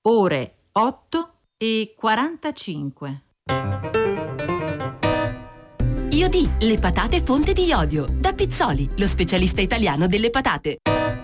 ore 8:45. Iodì, le patate fonte di iodio. Da Pizzoli, lo specialista italiano delle patate.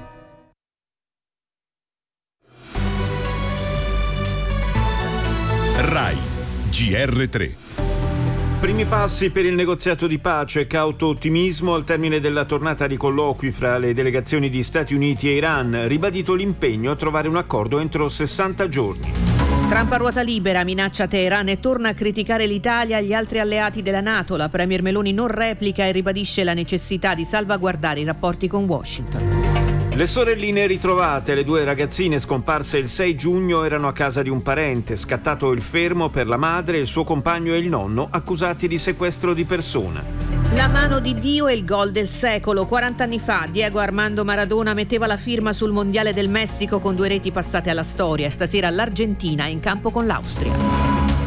RAI GR3. Primi passi per il negoziato di pace, cauto ottimismo al termine della tornata di colloqui fra le delegazioni di Stati Uniti e Iran, ribadito l'impegno a trovare un accordo entro 60 giorni. Trump a ruota libera, minaccia Teheran e torna a criticare l'Italia e gli altri alleati della NATO. La premier Meloni non replica e ribadisce la necessità di salvaguardare i rapporti con Washington. Le sorelline ritrovate, le due ragazzine scomparse il 6 giugno erano a casa di un parente, scattato il fermo per la madre, il suo compagno e il nonno accusati di sequestro di persona. La mano di Dio e il gol del secolo. 40 anni fa Diego Armando Maradona metteva la firma sul Mondiale del Messico con 2 reti passate alla storia. Stasera l'Argentina è in campo con l'Austria.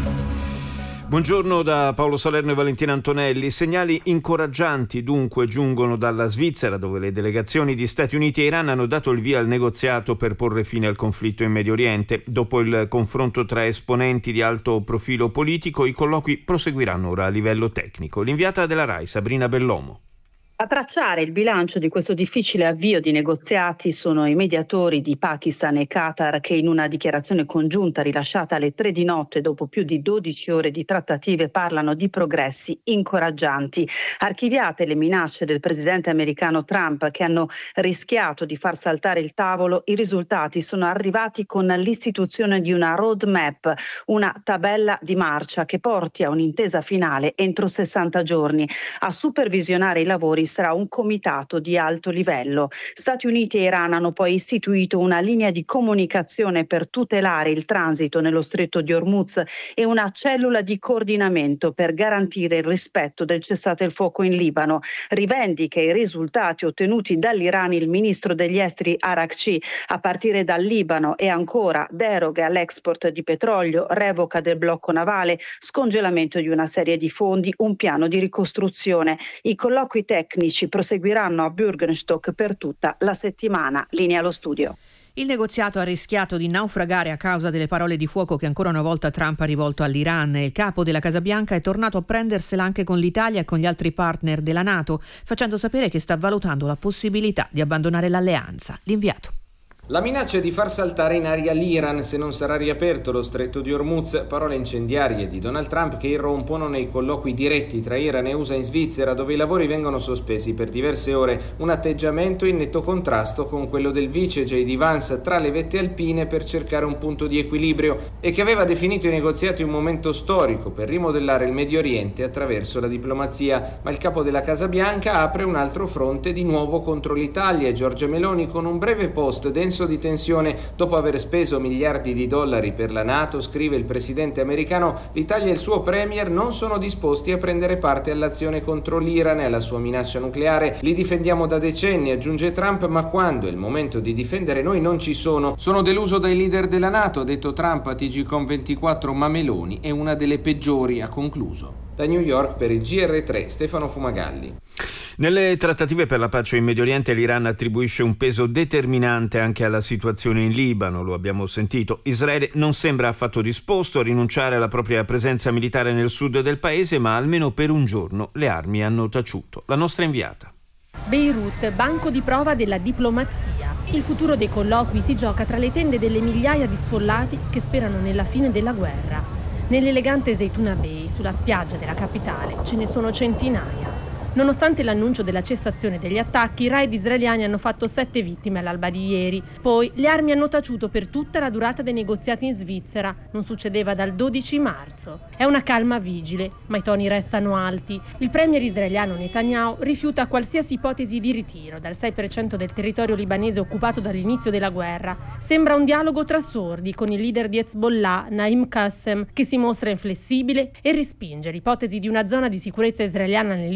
Buongiorno da Paolo Salerno e Valentina Antonelli. Segnali incoraggianti dunque giungono dalla Svizzera, dove le delegazioni di Stati Uniti e Iran hanno dato il via al negoziato per porre fine al conflitto in Medio Oriente. Dopo il confronto tra esponenti di alto profilo politico, i colloqui proseguiranno ora a livello tecnico. L'inviata della RAI, Sabrina Bellomo. A tracciare il bilancio di questo difficile avvio di negoziati sono i mediatori di Pakistan e Qatar, che in una dichiarazione congiunta rilasciata alle 3 di notte dopo più di 12 ore di trattative parlano di progressi incoraggianti. Archiviate le minacce del presidente americano Trump, che hanno rischiato di far saltare il tavolo, i risultati sono arrivati con l'istituzione di una roadmap, una tabella di marcia che porti a un'intesa finale entro 60 giorni. A supervisionare i lavori sarà un comitato di alto livello. Stati Uniti e Iran hanno poi istituito una linea di comunicazione per tutelare il transito nello stretto di Hormuz e una cellula di coordinamento per garantire il rispetto del cessate il fuoco in Libano. Rivendica i risultati ottenuti dall'Iran il ministro degli esteri Araghchi, a partire dal Libano, e ancora deroghe all'export di petrolio, revoca del blocco navale, scongelamento di una serie di fondi, un piano di ricostruzione. I colloqui tecnici proseguiranno a Bürgenstock per tutta la settimana. Linea allo studio. Il negoziato ha rischiato di naufragare a causa delle parole di fuoco che ancora una volta Trump ha rivolto all'Iran. Il capo della Casa Bianca è tornato a prendersela anche con l'Italia e con gli altri partner della NATO, facendo sapere che sta valutando la possibilità di abbandonare l'alleanza. L'inviato. La minaccia è di far saltare in aria l'Iran se non sarà riaperto lo stretto di Hormuz, parole incendiarie di Donald Trump che irrompono nei colloqui diretti tra Iran e USA in Svizzera, dove i lavori vengono sospesi per diverse ore, un atteggiamento in netto contrasto con quello del vice J.D. Vance tra le vette alpine per cercare un punto di equilibrio e che aveva definito i negoziati un momento storico per rimodellare il Medio Oriente attraverso la diplomazia. Ma il capo della Casa Bianca apre un altro fronte di nuovo contro l'Italia e Giorgia Meloni con un breve post denso di tensione. Dopo aver speso miliardi di dollari per la NATO, scrive il presidente americano, l'Italia e il suo premier non sono disposti a prendere parte all'azione contro l'Iran e alla sua minaccia nucleare. Li difendiamo da decenni, aggiunge Trump, ma quando è il momento di difendere noi non ci sono. Sono deluso dai leader della NATO, ha detto Trump a TGCOM24, ma Meloni è una delle peggiori, ha concluso. Da New York per il GR3, Stefano Fumagalli. Nelle trattative per la pace in Medio Oriente l'Iran attribuisce un peso determinante anche alla situazione in Libano, lo abbiamo sentito. Israele non sembra affatto disposto a rinunciare alla propria presenza militare nel sud del paese, ma almeno per un giorno le armi hanno taciuto. La nostra inviata. Beirut, banco di prova della diplomazia. Il futuro dei colloqui si gioca tra le tende delle migliaia di sfollati che sperano nella fine della guerra. Nell'elegante Zaytuna Bay, sulla spiaggia della capitale, ce ne sono centinaia. Nonostante l'annuncio della cessazione degli attacchi, i raid israeliani hanno fatto 7 vittime all'alba di ieri. Poi le armi hanno taciuto per tutta la durata dei negoziati in Svizzera. Non succedeva dal 12 marzo. È una calma vigile, ma i toni restano alti. Il premier israeliano Netanyahu rifiuta qualsiasi ipotesi di ritiro dal 6% del territorio libanese occupato dall'inizio della guerra. Sembra un dialogo tra sordi con il leader di Hezbollah, Naim Qassem, che si mostra inflessibile e respinge l'ipotesi di una zona di sicurezza israeliana nel Libano meridionale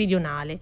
meridionale.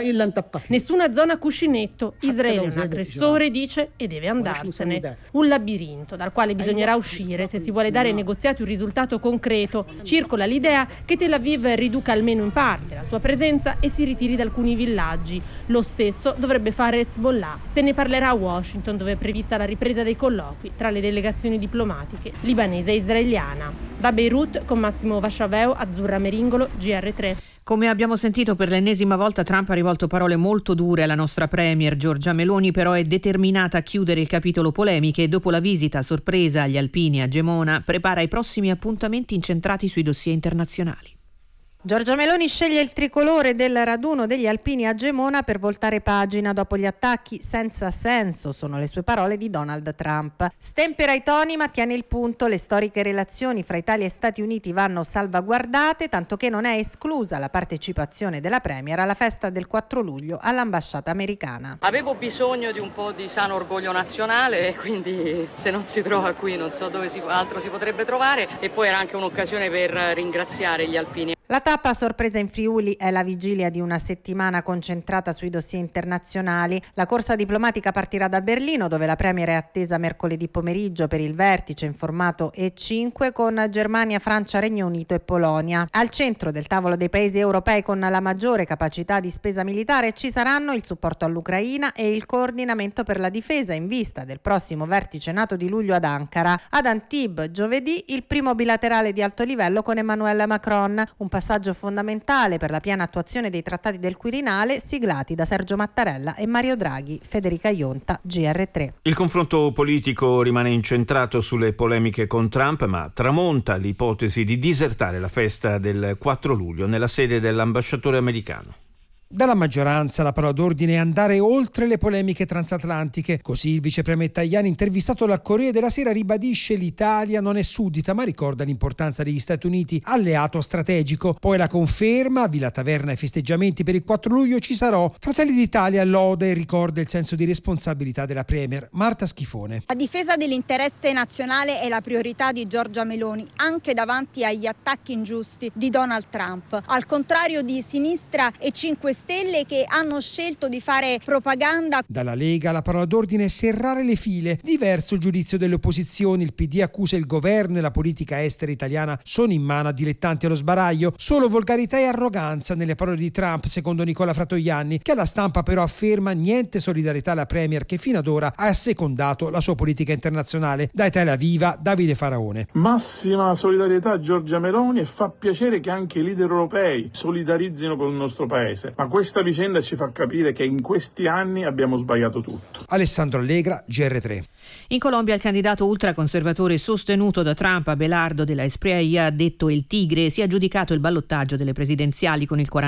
Nessuna zona cuscinetto, Israele è un aggressore, dice, e deve andarsene. Un labirinto dal quale bisognerà uscire se si vuole dare ai negoziati un risultato concreto. Circola l'idea che Tel Aviv riduca almeno in parte la sua presenza e si ritiri da alcuni villaggi. Lo stesso dovrebbe fare Hezbollah. Se ne parlerà a Washington, dove è prevista la ripresa dei colloqui tra le delegazioni diplomatiche libanese e israeliana. Da Beirut con Massimo Vasciaveo, Azzurra Meringolo, GR3. Come abbiamo sentito, per l'ennesima volta Trump ha rivolto parole molto dure alla nostra premier. Giorgia Meloni però è determinata a chiudere il capitolo polemiche e dopo la visita a sorpresa agli alpini a Gemona prepara i prossimi appuntamenti incentrati sui dossier internazionali. Giorgia Meloni sceglie il tricolore del raduno degli alpini a Gemona per voltare pagina dopo gli attacchi senza senso, sono le sue parole, di Donald Trump. Stempera i toni ma tiene il punto: le storiche relazioni fra Italia e Stati Uniti vanno salvaguardate, tanto che non è esclusa la partecipazione della premier alla festa del 4 luglio all'ambasciata americana. Avevo bisogno di un po' di sano orgoglio nazionale e quindi se non si trova qui non so dove altro si potrebbe trovare, e poi era anche un'occasione per ringraziare gli alpini. La tappa sorpresa in Friuli è la vigilia di una settimana concentrata sui dossier internazionali. La corsa diplomatica partirà da Berlino, dove la premier è attesa mercoledì pomeriggio per il vertice in formato E5 con Germania, Francia, Regno Unito e Polonia. Al centro del tavolo dei paesi europei con la maggiore capacità di spesa militare ci saranno il supporto all'Ucraina e il coordinamento per la difesa in vista del prossimo vertice NATO di luglio ad Ankara. Ad Antibes giovedì il primo bilaterale di alto livello con Emmanuel Macron, un passaggio fondamentale per la piena attuazione dei trattati del Quirinale siglati da Sergio Mattarella e Mario Draghi. Federica Ionta, GR3. Il confronto politico rimane incentrato sulle polemiche con Trump, ma tramonta l'ipotesi di disertare la festa del 4 luglio nella sede dell'ambasciatore americano. Dalla maggioranza la parola d'ordine è andare oltre le polemiche transatlantiche. Così il vicepremier Tajani, intervistato dal Corriere della Sera, ribadisce: l'Italia non è suddita, ma ricorda l'importanza degli Stati Uniti, alleato strategico. Poi la conferma: Villa Taverna e festeggiamenti per il 4 luglio ci sarò. Fratelli d'Italia lode e ricorda il senso di responsabilità della premier. Marta Schifone. La difesa dell'interesse nazionale è la priorità di Giorgia Meloni, anche davanti agli attacchi ingiusti di Donald Trump. Al contrario di Sinistra e 5 Stelle, che hanno scelto di fare propaganda. Dalla Lega la parola d'ordine è serrare le file. Diverso il giudizio delle opposizioni. Il PD accusa il governo e la politica estera italiana sono in mano a dilettanti allo sbaraglio. Solo volgarità e arroganza nelle parole di Trump, secondo Nicola Fratoianni, che alla stampa però afferma niente solidarietà alla premier, che fino ad ora ha assecondato la sua politica internazionale. Da Tel Aviv, Davide Faraone. Massima solidarietà a Giorgia Meloni, e fa piacere che anche i leader europei solidarizzino con il nostro paese. Ma questa vicenda ci fa capire che in questi anni abbiamo sbagliato tutto. Alessandro Allegra, GR3. In Colombia il candidato ultraconservatore sostenuto da Trump, Abelardo de la Espriella, detto il Tigre, si è aggiudicato il ballottaggio delle presidenziali con il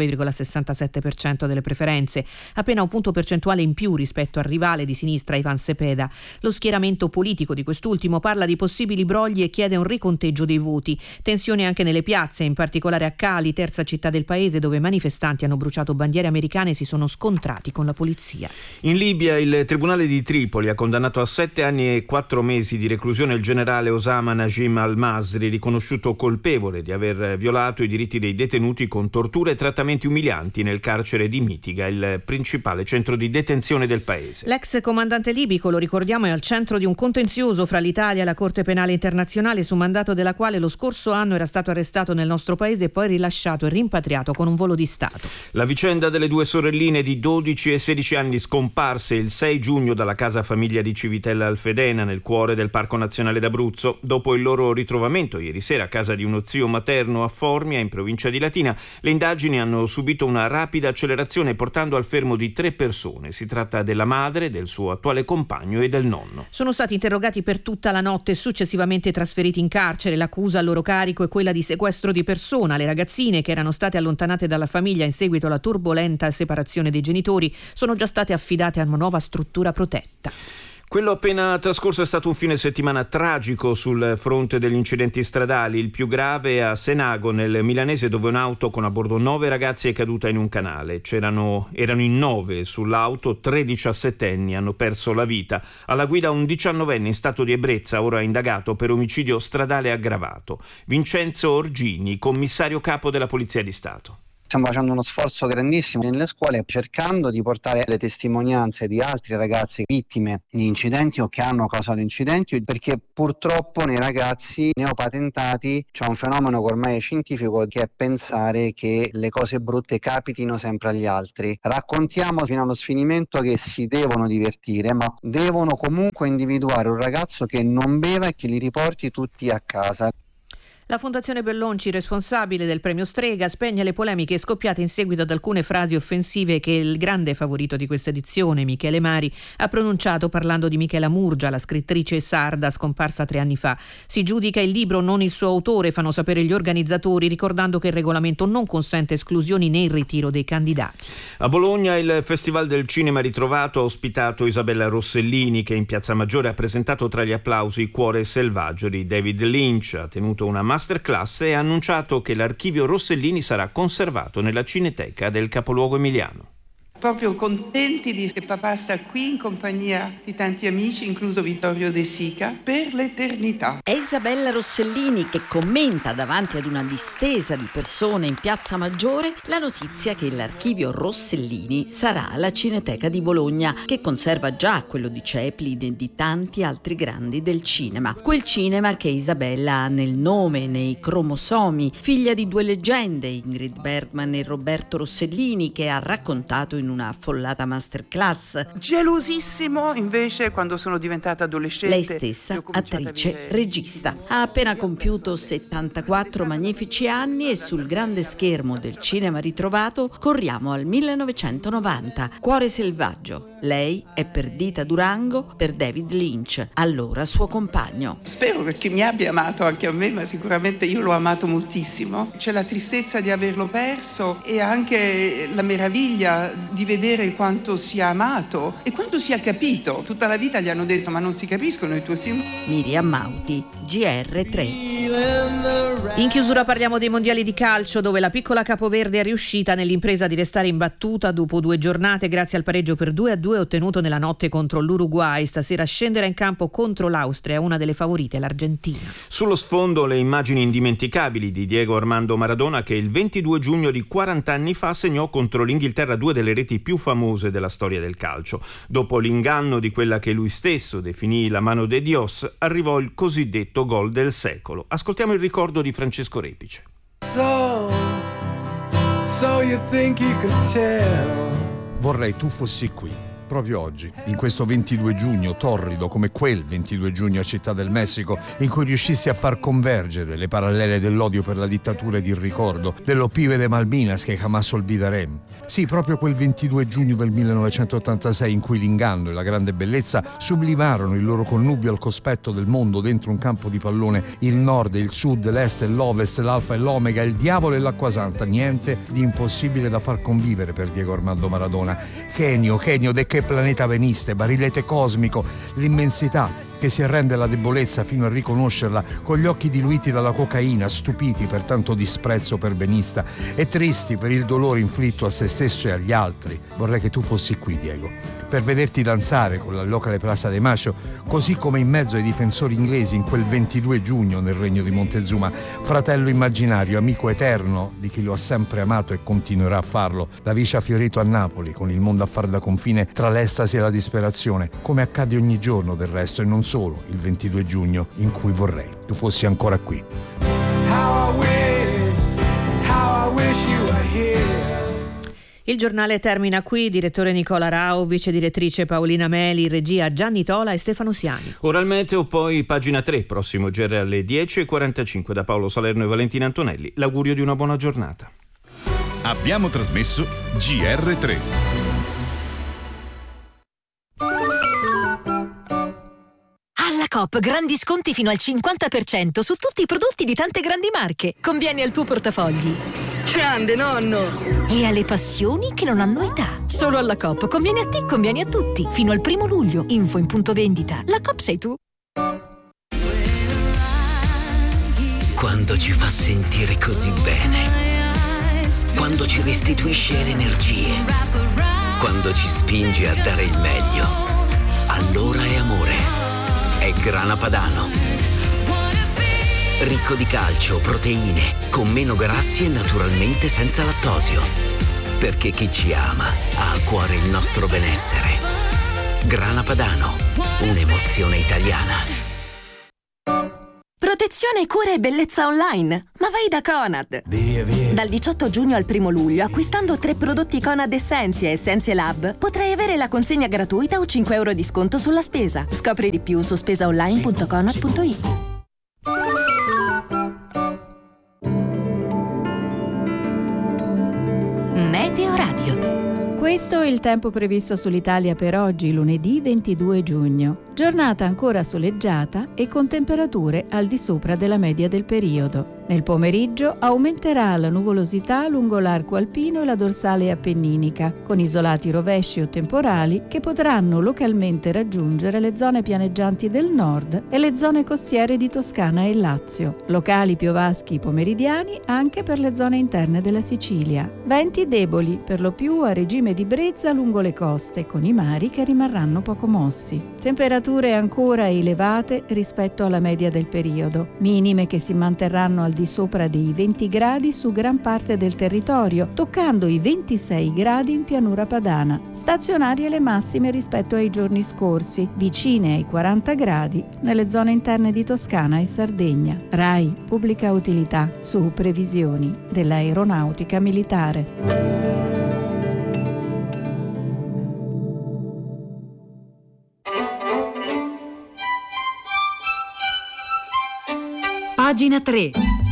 49,67% delle preferenze, appena un punto percentuale in più rispetto al rivale di sinistra Iván Cepeda. Lo schieramento politico di quest'ultimo parla di possibili brogli e chiede un riconteggio dei voti. Tensioni anche nelle piazze, in particolare a Cali, terza città del paese, dove manifestanti hanno bruciato bandiere americane e si sono scontrati con la polizia. In Libia il tribunale di Tripoli ha condannato a 7 anni e 4 mesi di reclusione il generale Osama Najim al-Masri, riconosciuto colpevole di aver violato i diritti dei detenuti con torture e trattamenti umilianti nel carcere di Mitiga, il principale centro di detenzione del paese. L'ex comandante libico, lo ricordiamo, è al centro di un contenzioso fra l'Italia e la Corte Penale Internazionale, su mandato della quale lo scorso anno era stato arrestato nel nostro paese e poi rilasciato e rimpatriato con un volo di Stato. La vicenda delle due sorelline di 12 e 16 anni scomparse il 6 giugno dalla casa famiglia di Civitella Alfedena, nel cuore del Parco Nazionale d'Abruzzo. Dopo il loro ritrovamento ieri sera a casa di uno zio materno a Formia, in provincia di Latina, le indagini hanno subito una rapida accelerazione, portando al fermo di 3 persone. Si tratta della madre, del suo attuale compagno e del nonno. Sono stati interrogati per tutta la notte e successivamente trasferiti in carcere. L'accusa a loro carico è quella di sequestro di persona. Le ragazzine, che erano state allontanate dalla famiglia in seguito alla turbolenta separazione dei genitori, sono già state affidate a una nuova struttura protetta. Quello appena trascorso è stato un fine settimana tragico sul fronte degli incidenti stradali. Il più grave è a Senago, nel milanese, dove un'auto con a bordo 9 ragazzi è caduta in un canale. Erano in 9 sull'auto, 3 diciassettenni hanno perso la vita. Alla guida un 19enne in stato di ebbrezza, ora indagato per omicidio stradale aggravato. Vincenzo Orgini, commissario capo della Polizia di Stato. Stiamo facendo uno sforzo grandissimo nelle scuole, cercando di portare le testimonianze di altri ragazzi vittime di incidenti o che hanno causato incidenti, perché purtroppo nei ragazzi neopatentati c'è un fenomeno che ormai è scientifico, che è pensare che le cose brutte capitino sempre agli altri. Raccontiamo fino allo sfinimento che si devono divertire, ma devono comunque individuare un ragazzo che non beva e che li riporti tutti a casa. La Fondazione Bellonci, responsabile del premio Strega, spegne le polemiche scoppiate in seguito ad alcune frasi offensive che il grande favorito di questa edizione, Michele Mari, ha pronunciato parlando di Michela Murgia, la scrittrice sarda scomparsa 3 anni fa. Si giudica il libro, non il suo autore, fanno sapere gli organizzatori, ricordando che il regolamento non consente esclusioni né il ritiro dei candidati. A Bologna il Festival del Cinema Ritrovato ha ospitato Isabella Rossellini, che in Piazza Maggiore ha presentato tra gli applausi Cuore selvaggio di David Lynch. Ha tenuto una masterclass e ha annunciato che l'archivio Rossellini sarà conservato nella Cineteca del capoluogo emiliano. Proprio contenti di che papà sta qui in compagnia di tanti amici, incluso Vittorio De Sica, per l'eternità. È Isabella Rossellini che commenta davanti ad una distesa di persone in Piazza Maggiore la notizia che l'archivio Rossellini sarà alla Cineteca di Bologna, che conserva già quello di Chaplin e di tanti altri grandi del cinema. Quel cinema che Isabella ha nel nome, nei cromosomi, figlia di 2 leggende, Ingrid Bergman e Roberto Rossellini, che ha raccontato in una affollata masterclass. Gelosissimo invece quando sono diventata adolescente. Lei stessa, attrice, regista, ha appena compiuto 74 magnifici anni e sul grande schermo del cinema ritrovato corriamo al 1990. Cuore selvaggio. Lei è Perdita Durango per David Lynch, allora suo compagno. Spero che mi abbia amato anche a me, ma sicuramente io l'ho amato moltissimo. C'è la tristezza di averlo perso e anche la meraviglia di vedere quanto sia amato e quanto sia capito. Tutta la vita gli hanno detto: ma non si capiscono i tuoi film. Miriam Mauti, GR3. In chiusura parliamo dei mondiali di calcio, dove la piccola capoverde è riuscita nell'impresa di restare imbattuta dopo 2 giornate grazie al pareggio per 2-2 ottenuto nella notte contro l'Uruguay. Stasera scenderà in campo contro l'Austria, una delle favorite, l'Argentina. Sullo sfondo le immagini indimenticabili di Diego Armando Maradona, che il 22 giugno di 40 anni fa segnò contro l'Inghilterra 2 delle reti più famose della storia del calcio. Dopo l'inganno di quella che lui stesso definì la mano de Dios, arrivò il cosiddetto gol del secolo. Ascoltiamo il ricordo di Francesco Repice. So you think you could tell. Vorrei tu fossi qui, proprio oggi, in questo 22 giugno torrido come quel 22 giugno a Città del Messico, in cui riuscissi a far convergere le parallele dell'odio per la dittatura ed il ricordo, dello pibe de Malvinas che jamás olvidarem. Sì, proprio quel 22 giugno del 1986 in cui l'inganno e la grande bellezza sublimarono il loro connubio al cospetto del mondo dentro un campo di pallone, il nord, il sud, l'est e l'ovest, l'alfa e l'omega, il diavolo e l'acqua santa, niente di impossibile da far convivere per Diego Armando Maradona. Genio, de che planeta veniste, barilete cosmico, l'immensità che si arrende alla debolezza fino a riconoscerla, con gli occhi diluiti dalla cocaina, stupiti per tanto disprezzo per benista e tristi per il dolore inflitto a se stesso e agli altri. Vorrei che tu fossi qui, Diego, per vederti danzare con la locale Plaza de Mayo, così come in mezzo ai difensori inglesi in quel 22 giugno nel regno di Montezuma, fratello immaginario, amico eterno di chi lo ha sempre amato e continuerà a farlo, da Vicia Fiorito a Napoli, con il mondo a far da confine tra l'estasi e la disperazione, come accade ogni giorno del resto, e non solo il 22 giugno, in cui vorrei tu fossi ancora qui. How I wish you were here. Il giornale termina qui. Direttore Nicola Rao, vice direttrice Paolina Meli, regia Gianni Tola e Stefano Siani. Ora il meteo, poi pagina 3, prossimo GR alle 10:45 da Paolo Salerno e Valentina Antonelli. L'augurio di una buona giornata. Abbiamo trasmesso GR3. Alla Coop grandi sconti fino al 50% su tutti i prodotti di tante grandi marche. Convieni al tuo portafogli. Grande nonno! E alle passioni che non hanno età. Solo alla Coop conviene a te, conviene a tutti. Fino al 1 luglio. Info in punto vendita. La Coop sei tu. Quando ci fa sentire così bene. Quando ci restituisce le energie. Quando ci spinge a dare il meglio. Allora è amore. È Grana Padano. ricco di calcio, proteine, con meno grassi e naturalmente senza lattosio. Perché chi ci ama ha a cuore il nostro benessere. Grana Padano, un'emozione italiana. Protezione, cura e bellezza online. Ma vai da Conad. Via, via. Dal 18 giugno al 1 luglio, acquistando 3 prodotti Conad Essentia e Essentia Lab, potrai avere la consegna gratuita o 5 euro di sconto sulla spesa. Scopri di più su spesaonline.conad.it. Meteo Radio. Questo è il tempo previsto sull'Italia per oggi, lunedì 22 giugno. Giornata ancora soleggiata e con temperature al di sopra della media del periodo. Nel pomeriggio aumenterà la nuvolosità lungo l'arco alpino e la dorsale appenninica, con isolati rovesci o temporali che potranno localmente raggiungere le zone pianeggianti del nord e le zone costiere di Toscana e Lazio. Locali piovaschi pomeridiani anche per le zone interne della Sicilia. Venti deboli, per lo più a regime di brezza lungo le coste, con i mari che rimarranno poco mossi. Temperature ancora elevate rispetto alla media del periodo, minime che si manterranno al di sopra dei 20 gradi su gran parte del territorio, toccando i 26 gradi in pianura padana. Stazionarie le massime rispetto ai giorni scorsi, vicine ai 40 gradi nelle zone interne di Toscana e Sardegna. RAI Pubblica Utilità su previsioni dell'aeronautica militare. Pagina 3.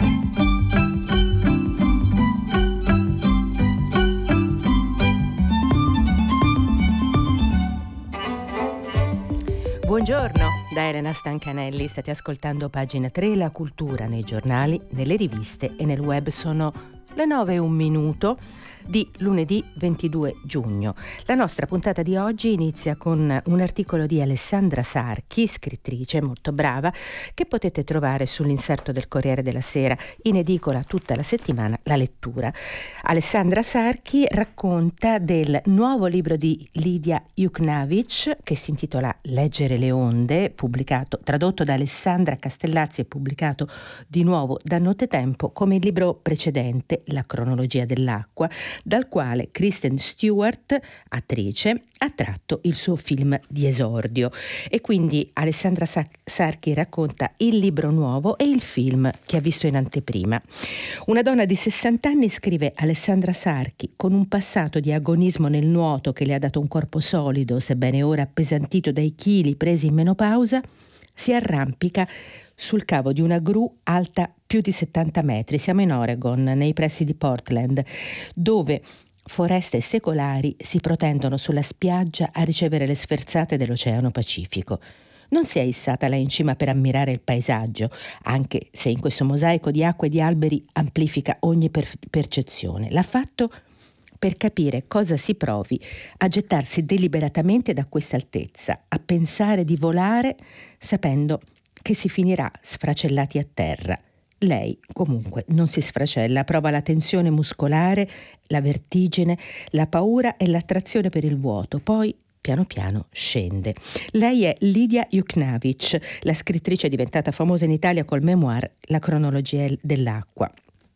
Buongiorno, da Elena Stancanelli. State ascoltando Pagina 3, la cultura nei giornali, nelle riviste e nel web. Sono le 9:01 di lunedì 22 giugno. La nostra puntata di oggi inizia con un articolo di Alessandra Sarchi, scrittrice molto brava, che potete trovare sull'inserto del Corriere della Sera, in edicola tutta la settimana, La Lettura. Alessandra Sarchi racconta del nuovo libro di Lidia Juknavic, che si intitola Leggere le onde, tradotto da Alessandra Castellazzi e pubblicato di nuovo da Nottetempo come il libro precedente, La cronologia dell'acqua, dal quale Kristen Stewart, attrice, ha tratto il suo film di esordio. E quindi Alessandra Sarchi racconta il libro nuovo e il film che ha visto in anteprima. Una donna di 60 anni, scrive Alessandra Sarchi, con un passato di agonismo nel nuoto che le ha dato un corpo solido, sebbene ora appesantito dai chili presi in menopausa, si arrampica sul cavo di una gru alta più di 70 metri. Siamo in Oregon, nei pressi di Portland, dove foreste secolari si protendono sulla spiaggia a ricevere le sferzate dell'Oceano Pacifico. Non si è issata là in cima per ammirare il paesaggio, anche se in questo mosaico di acque e di alberi amplifica ogni percezione. L'ha fatto per capire cosa si provi a gettarsi deliberatamente da questa altezza, a pensare di volare sapendo che si finirà sfracellati a terra. Lei comunque non si sfracella, prova la tensione muscolare, la vertigine, la paura e l'attrazione per il vuoto, poi piano piano scende. Lei è Lidia Juknavic, la scrittrice diventata famosa in Italia col memoir La cronologia dell'acqua,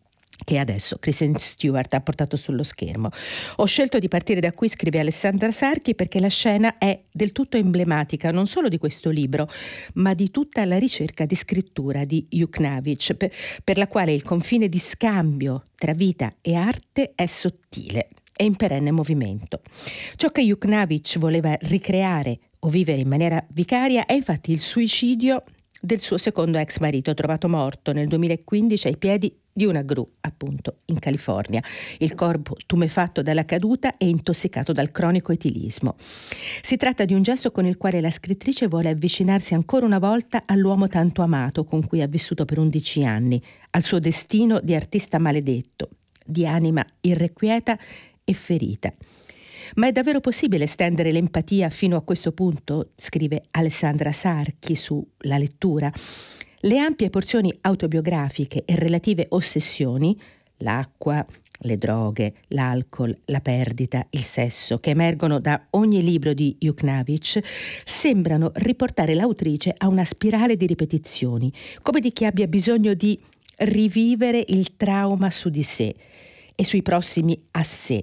che adesso Kristen Stewart ha portato sullo schermo. Ho scelto di partire da qui, scrive Alessandra Sarchi, perché la scena è del tutto emblematica non solo di questo libro, ma di tutta la ricerca di scrittura di Juknavic, per la quale il confine di scambio tra vita e arte è sottile e in perenne movimento. Ciò che Juknavic voleva ricreare o vivere in maniera vicaria è infatti il suicidio del suo secondo ex marito, trovato morto nel 2015 ai piedi di una gru, appunto, in California. Il corpo tumefatto dalla caduta e intossicato dal cronico etilismo. Si tratta di un gesto con il quale la scrittrice vuole avvicinarsi ancora una volta all'uomo tanto amato con cui ha vissuto per 11 anni, al suo destino di artista maledetto, di anima irrequieta e ferita. Ma è davvero possibile stendere l'empatia fino a questo punto? Scrive Alessandra Sarchi su La Lettura. Le ampie porzioni autobiografiche e relative ossessioni, l'acqua, le droghe, l'alcol, la perdita, il sesso, che emergono da ogni libro di Yuknavitch, sembrano riportare l'autrice a una spirale di ripetizioni, come di chi abbia bisogno di rivivere il trauma su di sé e sui prossimi a sé,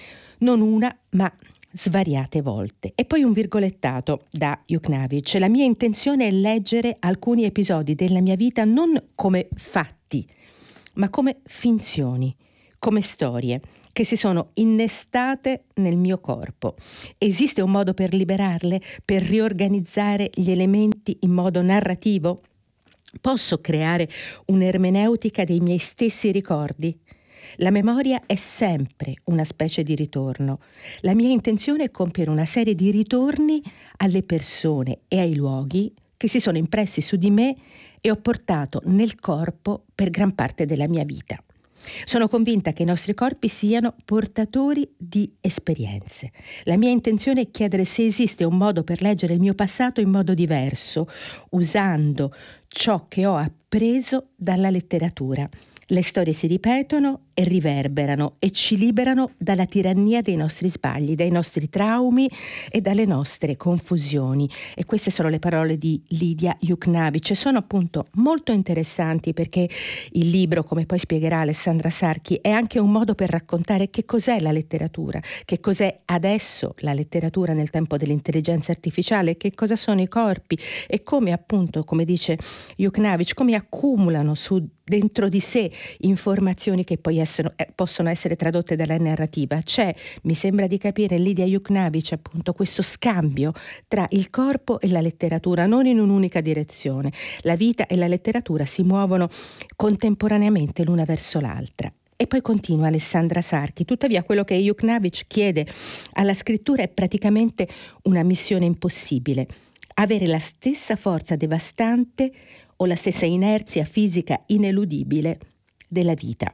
non una ma svariate volte. E poi un virgolettato da Yuknavitch: la mia intenzione è leggere alcuni episodi della mia vita non come fatti, ma come finzioni, come storie che si sono innestate nel mio corpo. Esiste un modo per liberarle, per riorganizzare gli elementi in modo narrativo? Posso creare un'ermeneutica dei miei stessi ricordi? La memoria è sempre una specie di ritorno. La mia intenzione è compiere una serie di ritorni alle persone e ai luoghi che si sono impressi su di me e ho portato nel corpo per gran parte della mia vita. Sono convinta che i nostri corpi siano portatori di esperienze. La mia intenzione è chiedere se esiste un modo per leggere il mio passato in modo diverso, usando ciò che ho appreso dalla letteratura. Le storie si ripetono e riverberano e ci liberano dalla tirannia dei nostri sbagli, dai nostri traumi e dalle nostre confusioni. E queste sono le parole di Lidia Yuknavitch. Sono appunto molto interessanti perché il libro, come poi spiegherà Alessandra Sarchi, è anche un modo per raccontare che cos'è la letteratura, che cos'è adesso la letteratura nel tempo dell'intelligenza artificiale, che cosa sono i corpi e come appunto, come dice Yuknavitch, come accumulano dentro di sé informazioni che poi possono essere tradotte dalla narrativa. C'è, mi sembra di capire, Lidia Yuknavitch, appunto questo scambio tra il corpo e la letteratura, non in un'unica direzione. La vita e la letteratura si muovono contemporaneamente l'una verso l'altra. E poi continua Alessandra Sarchi: tuttavia quello che Yuknavitch chiede alla scrittura è praticamente una missione impossibile: avere la stessa forza devastante o la stessa inerzia fisica ineludibile della vita.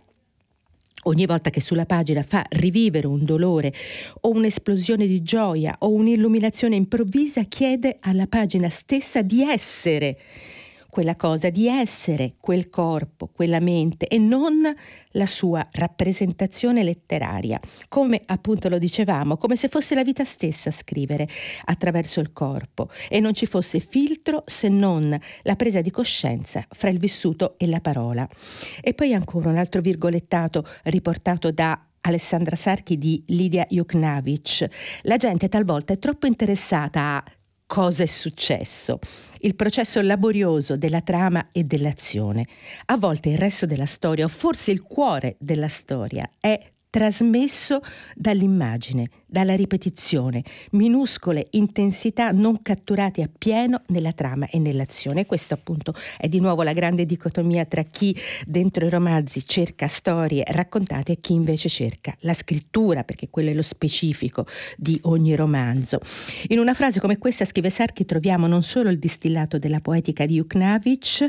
Ogni volta che sulla pagina fa rivivere un dolore o un'esplosione di gioia o un'illuminazione improvvisa, chiede alla pagina stessa di essere quella cosa, di essere quel corpo, quella mente e non la sua rappresentazione letteraria. Come appunto lo dicevamo, come se fosse la vita stessa a scrivere attraverso il corpo e non ci fosse filtro se non la presa di coscienza fra il vissuto e la parola. E poi ancora un altro virgolettato riportato da Alessandra Sarchi di Lidia Yuknavitch: la gente talvolta è troppo interessata a cosa è successo, il processo laborioso della trama e dell'azione. A volte il resto della storia, o forse il cuore della storia, è trasmesso dall'immagine, dalla ripetizione, minuscole intensità non catturate appieno nella trama e nell'azione. Questo appunto è di nuovo la grande dicotomia tra chi dentro i romanzi cerca storie raccontate e chi invece cerca la scrittura, perché quello è lo specifico di ogni romanzo. In una frase come questa, scrive Sarchi, troviamo non solo il distillato della poetica di Yuknavitch,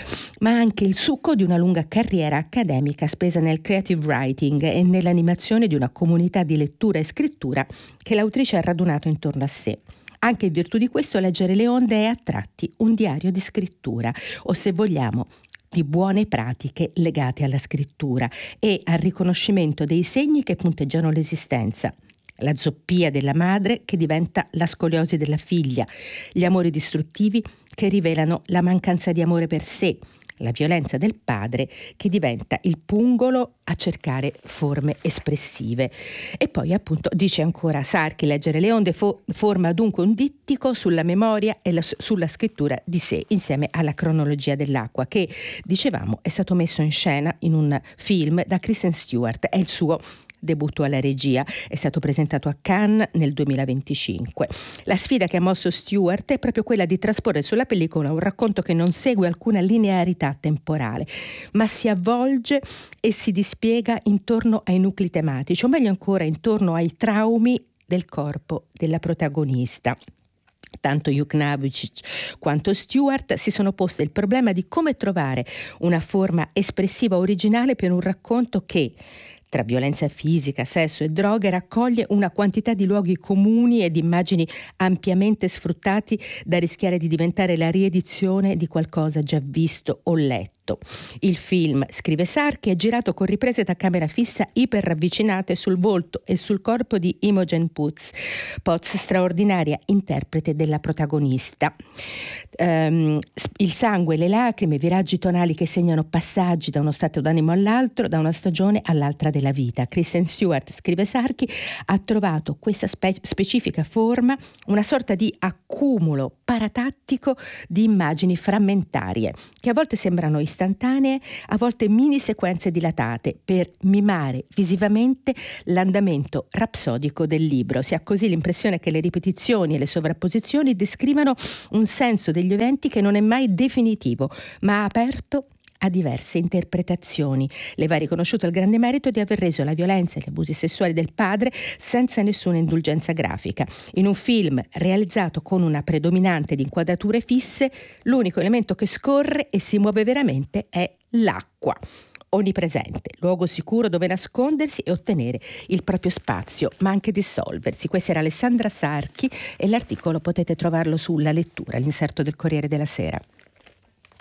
ma anche il succo di una lunga carriera accademica spesa nel creative writing e nell'animazione di una comunità di lettura e scrittura che l'autrice ha radunato intorno a sé. Anche in virtù di questo, Leggere le onde è a tratti un diario di scrittura, o se vogliamo di buone pratiche legate alla scrittura e al riconoscimento dei segni che punteggiano l'esistenza. La zoppia della madre che diventa la scoliosi della figlia, gli amori distruttivi che rivelano la mancanza di amore per sé, la violenza del padre che diventa il pungolo a cercare forme espressive. E poi appunto dice ancora Sarchi: Leggere le onde forma dunque un dittico sulla memoria e sulla scrittura di sé, insieme alla cronologia dell'acqua, che dicevamo è stato messo in scena in un film da Kristen Stewart. È il suo debutto alla regia, è stato presentato a Cannes nel 2025. La sfida che ha mosso Stewart è proprio quella di trasporre sulla pellicola un racconto che non segue alcuna linearità temporale, ma si avvolge e si dispiega intorno ai nuclei tematici, o meglio ancora intorno ai traumi del corpo della protagonista. Tanto Yuknavitch quanto Stewart si sono poste il problema di come trovare una forma espressiva originale per un racconto che, tra violenza fisica, sesso e droghe, raccoglie una quantità di luoghi comuni e di immagini ampiamente sfruttati da rischiare di diventare la riedizione di qualcosa già visto o letto. volto. Il film, scrive Sarchi, è girato con riprese da camera fissa iperravvicinate sul volto e sul corpo di Imogen Poots, straordinaria interprete della protagonista. Il sangue, le lacrime, viraggi tonali che segnano passaggi da uno stato d'animo all'altro, da una stagione all'altra della vita. Kristen Stewart, scrive Sarchi, ha trovato questa specifica forma, una sorta di accumulo paratattico di immagini frammentarie che a volte sembrano istantanee, a volte mini sequenze dilatate per mimare visivamente l'andamento rapsodico del libro. Si ha così l'impressione che le ripetizioni e le sovrapposizioni descrivano un senso degli eventi che non è mai definitivo, ma aperto a diverse interpretazioni. Le va riconosciuto il grande merito di aver reso la violenza e gli abusi sessuali del padre senza nessuna indulgenza grafica. In un film realizzato con una predominante di inquadrature fisse, l'unico elemento che scorre e si muove veramente è l'acqua. Onnipresente, luogo sicuro dove nascondersi e ottenere il proprio spazio, ma anche dissolversi. Questa era Alessandra Sarchi e l'articolo potete trovarlo sulla lettura, l'inserto del Corriere della Sera.